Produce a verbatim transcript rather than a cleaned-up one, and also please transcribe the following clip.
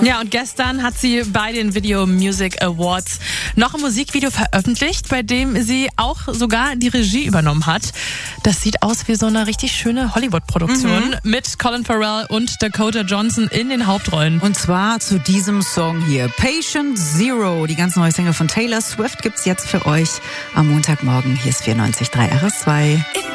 Ja, und gestern hat sie bei den Video Music Awards noch ein Musikvideo veröffentlicht, bei dem sie auch sogar die Regie übernommen hat. Das sieht aus wie so eine richtig schöne Hollywood-Produktion mhm. mit Colin Farrell und Dakota Johnson in den Hauptrollen. Und zwar zu diesem Song hier, Patient Zero. Die ganz neue Single von Taylor Swift gibt's jetzt für euch am Montagmorgen. Hier ist vierundneunzig Komma drei R S zwei.